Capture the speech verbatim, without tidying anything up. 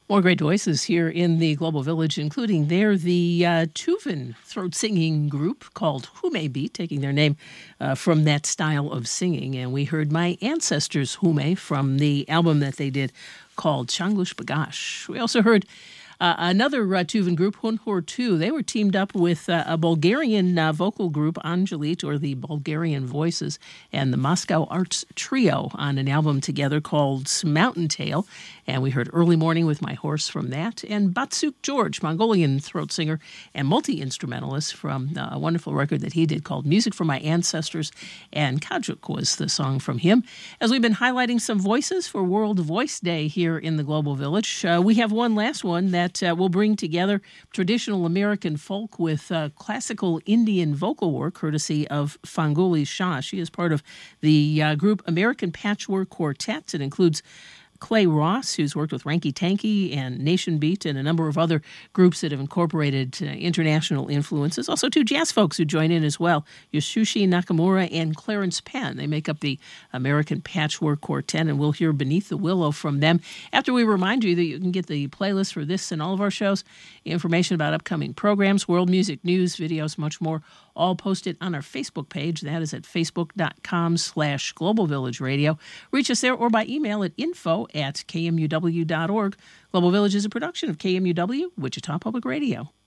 More great voices here in the Global Village, including there the uh, Tuvan throat singing group called Hume Beat, taking their name uh, from that style of singing. And we heard My Ancestors Hume from the album that they did called Changlish Bagash. We also heard Uh, another uh, Tuvan group, Hunhor two, they were teamed up with uh, a Bulgarian uh, vocal group, Angelit, or the Bulgarian Voices, and the Moscow Arts Trio on an album together called Mountain Tale. And we heard Early Morning with My Horse from that. And Batsuk George, Mongolian throat singer and multi-instrumentalist from uh, a wonderful record that he did called Music for My Ancestors. And Kajuk was the song from him. As we've been highlighting some voices for World Voice Day here in the Global Village, uh, we have one last one that That uh, will bring together traditional American folk with uh, classical Indian vocal work, courtesy of Fanguli Shah. She is part of the uh, group American Patchwork Quartet. It includes Clay Ross, who's worked with Ranky Tanky and Nation Beat and a number of other groups that have incorporated uh, international influences. Also two jazz folks who join in as well, Yasushi Nakamura and Clarence Penn. They make up the American Patchwork Quartet, and we'll hear Beneath the Willow from them. After we remind you that you can get the playlist for this and all of our shows, information about upcoming programs, world music news, videos, much more, all posted on our Facebook page. That is at facebook.com slash Global Village Radio. Reach us there or by email at info at kmuw dot org. Global Village is a production of K M U W, Wichita Public Radio.